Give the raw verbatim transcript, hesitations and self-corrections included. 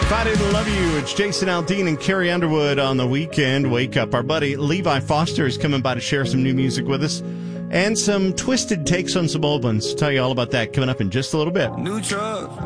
If I Didn't Love You, it's Jason Aldean and Carrie Underwood on the weekend Wake Up. Our buddy Levi Foster is coming by to share some new music with us and some twisted takes on some old ones. Tell you all about that coming up in just a little bit. New truck.